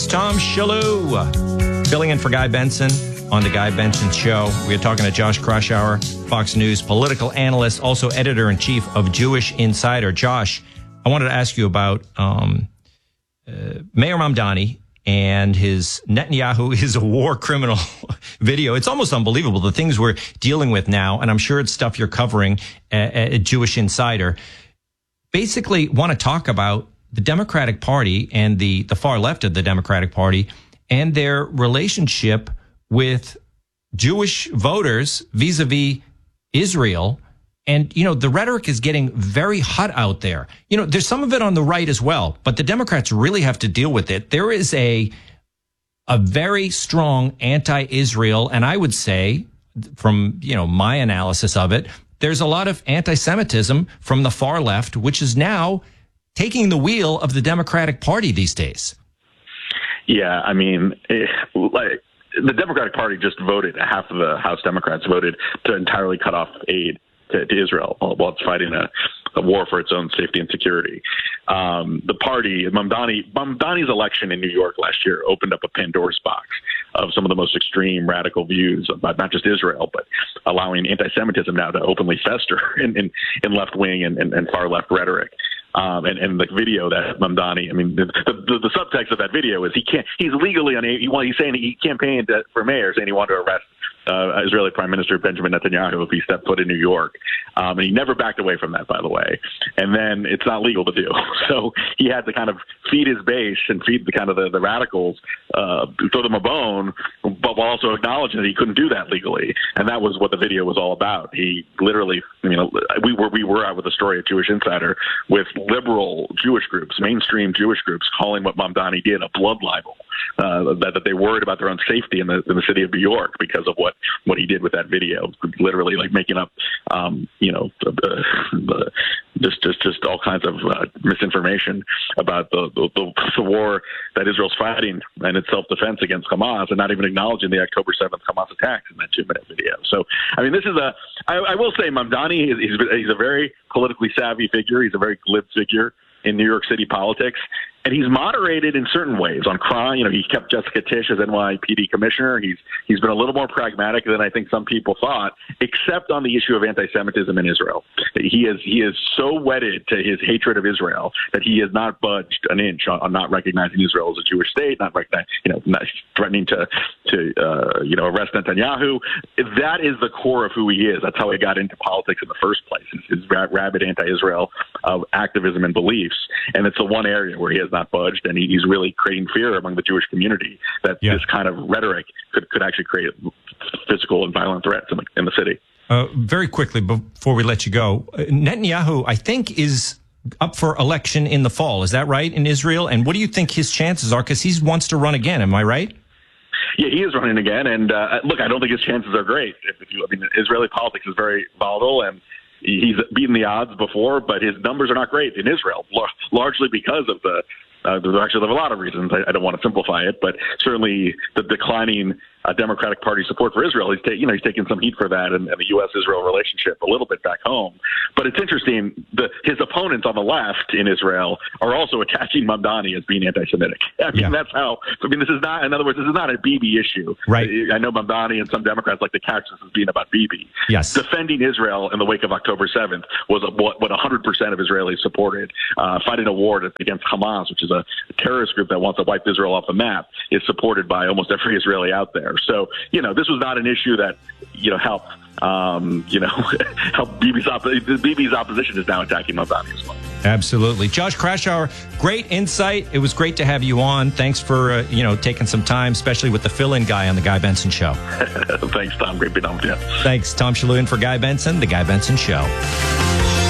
Tom Shalhoub, filling in for Guy Benson on The Guy Benson Show. We are talking to Josh Kraushaar, Fox News political analyst, also editor-in-chief of Jewish Insider. Josh, I wanted to ask you about Mayor Mamdani and his Netanyahu is a war criminal video. It's almost unbelievable, the things we're dealing with now, and I'm sure it's stuff you're covering at Jewish Insider. Basically, want to talk about the Democratic Party and the far left of the Democratic Party and their relationship with Jewish voters vis-a-vis Israel. And, you know, the rhetoric is getting very hot out there. You know, there's some of it on the right as well, but the Democrats really have to deal with it. There is a very strong anti-Israel, and I would say, from, you know, my analysis of it, there's a lot of anti-Semitism from the far left, which is now taking the wheel of the Democratic Party these days. Yeah, I mean, the Democratic Party just voted, half of the House Democrats voted to entirely cut off aid to Israel while it's fighting a war for its own safety and security. The party, Mamdani's election in New York last year opened up a Pandora's box of some of the most extreme radical views about not just Israel, but allowing anti-Semitism now to openly fester in left-wing and far-left rhetoric. And the video that Mamdani, I mean, the subtext of that video is he's legally unable, he's saying he campaigned for mayor, saying he wanted to arrest Israeli Prime Minister Benjamin Netanyahu if he stepped foot in New York. And he never backed away from that, by the way. And then it's not legal to do. So he had to kind of feed his base and feed the kind of the radicals, throw them a bone, but while also acknowledging that he couldn't do that legally. And that was what the video was all about. He literally, we were out with a story at Jewish Insider with liberal Jewish groups, mainstream Jewish groups, calling what Mamdani did a blood libel. That they worried about their own safety in the city of New York because of what he did with that video, literally like making up, just all kinds of misinformation about the war that Israel's fighting and its self-defense against Hamas, and not even acknowledging the October 7th Hamas attacks in that 2-minute video. So, I mean, this is I will say Mamdani, he's a very politically savvy figure. He's a very glib figure in New York City politics. And he's moderated in certain ways on crime. You know, he kept Jessica Tisch as NYPD commissioner. He's been a little more pragmatic than I think some people thought, except on the issue of anti-Semitism in Israel. He is so wedded to his hatred of Israel that he has not budged an inch on not recognizing Israel as a Jewish state, not threatening to arrest Netanyahu. That is the core of who he is. That's how he got into politics in the first place. His rabid anti-Israel activism and beliefs, and it's the one area where he has not budged, and he's really creating fear among the Jewish community that this kind of rhetoric could actually create physical and violent threats in the city. Very quickly, before we let you go, Netanyahu, I think, is up for election in the fall. Is that right, in Israel? And what do you think his chances are? Because he wants to run again. Am I right? Yeah, he is running again. And look, I don't think his chances are great. Israeli politics is very volatile, and he's beaten the odds before, but his numbers are not great in Israel, largely because of there's actually a lot of reasons. I don't want to simplify it, but certainly the declining Democratic Party support for Israel. He's taken some heat for that and the U.S.-Israel relationship a little bit back home. But it's interesting, his opponents on the left in Israel are also attaching Mamdani as being anti-Semitic. That's how. This is not. In other words, this is not a Bibi issue. Right. I know Mamdani and some Democrats like to couch this as being about Bibi. Yes. Defending Israel in the wake of October 7th was what 100% of Israelis supported. Fighting a war against Hamas, which is a terrorist group that wants to wipe Israel off the map, is supported by almost every Israeli out there. So, this was not an issue that, helped, help Bibi's opposition is now attacking Mamdani as well. Absolutely. Josh Kraushaar, great insight. It was great to have you on. Thanks for, taking some time, especially with the fill-in guy on The Guy Benson Show. Thanks, Tom. Great being on with you. Thanks. Tom Shalhoub for Guy Benson, The Guy Benson Show.